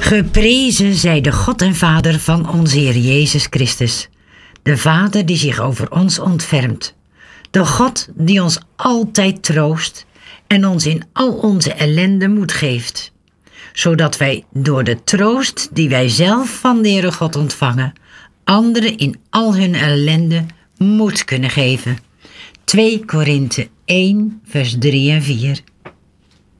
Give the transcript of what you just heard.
Geprezen zij de God en Vader van onze Heer Jezus Christus, de Vader die zich over ons ontfermt, de God die ons altijd troost en ons in al onze ellende moed geeft, zodat wij door de troost die wij zelf van de Heere God ontvangen, anderen in al hun ellende moed kunnen geven. 2 Korinthe 1 vers 3 en 4.